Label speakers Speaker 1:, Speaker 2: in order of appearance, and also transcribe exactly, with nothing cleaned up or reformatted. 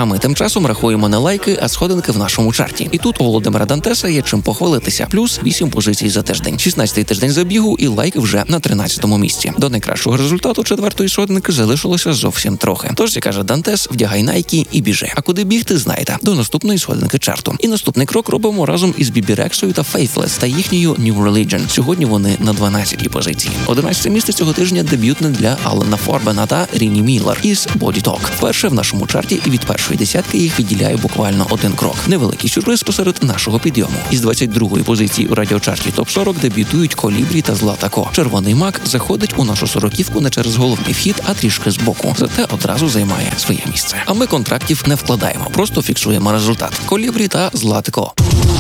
Speaker 1: А ми тим часом рахуємо не лайки, а сходинки в нашому чарті. І тут у Володимира Дантеса є чим похвалитися. Плюс вісім позицій за тиждень. шістнадцятий тиждень забігу і лайки вже на тринадцятому місці. До найкращого результату четвертої сходинки залишилося зовсім трохи. Тож, як каже Дантес, вдягай найки і біжи. А куди бігти, знаєте, до наступної сходинки чарту. І наступний крок робимо разом із Бібі Рексою та Faithless та їхньою New Religion. Сьогодні вони на дванадцятій позиції. одинадцяте місце цього тижня дебютне для Алана Форбена та Ріні Міллер із Body Talk. Вперше в нашому чарті і від першої десятки їх відділяє буквально один крок. Невеликий сюрприз посеред нашого підйому. Із двадцять другої позиції у радіочарті топ сорок дебютують Колібрі та Злата Ко. Червоний мак заходить у нашу сороківку не через головний вхід, а трішки збоку. Зате одразу займає своє місце. А ми контрактів не вкладаємо, просто фіксуємо результат. Колібрі та Злата Ко.